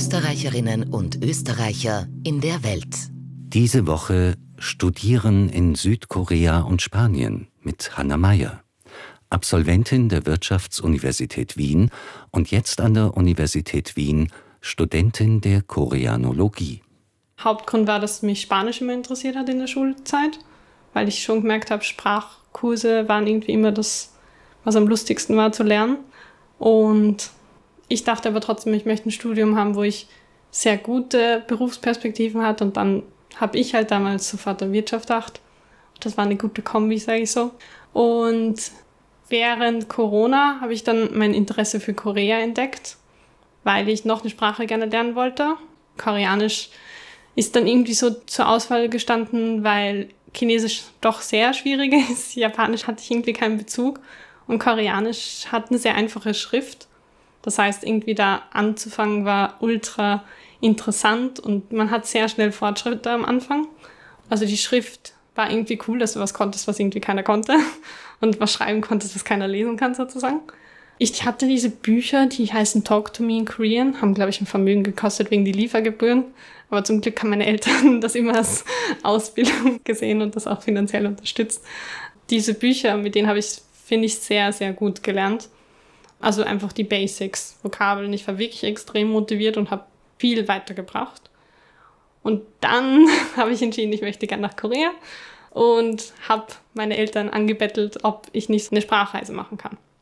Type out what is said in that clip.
Österreicherinnen und Österreicher in der Welt. Diese Woche Studieren in Südkorea und Spanien mit Hanna Meyer, Absolventin der Wirtschaftsuniversität Wien und jetzt an der Universität Wien Studentin der Koreanologie. Hauptgrund war, dass mich Spanisch immer interessiert hat in der Schulzeit, weil ich schon gemerkt habe, Sprachkurse waren irgendwie immer das, was am lustigsten war zu lernen. Und ich dachte aber trotzdem, ich möchte ein Studium haben, wo ich sehr gute Berufsperspektiven hatte. Und dann habe ich halt damals sofort an Wirtschaft gedacht. Das war eine gute Kombi, sage ich so. Und während Corona habe ich dann mein Interesse für Korea entdeckt, weil ich noch eine Sprache gerne lernen wollte. Koreanisch ist dann irgendwie so zur Auswahl gestanden, weil Chinesisch doch sehr schwierig ist. Japanisch hatte ich irgendwie keinen Bezug. Und Koreanisch hat eine sehr einfache Schrift. Das heißt, irgendwie da anzufangen war ultra interessant und man hat sehr schnell Fortschritte am Anfang. Also die Schrift war irgendwie cool, dass du was konntest, was irgendwie keiner konnte und was schreiben konntest, was keiner lesen kann sozusagen. Ich hatte diese Bücher, die heißen Talk to Me in Korean, haben, glaube ich, ein Vermögen gekostet wegen die Liefergebühren. Aber zum Glück haben meine Eltern das immer als Ausbildung gesehen und das auch finanziell unterstützt. Diese Bücher, mit denen habe ich, finde ich, sehr, sehr gut gelernt. Also einfach die Basics, Vokabeln. Ich war wirklich extrem motiviert und habe viel weitergebracht. Und dann habe ich entschieden, ich möchte gerne nach Korea und habe meine Eltern angebettelt, ob ich nicht eine Sprachreise machen kann.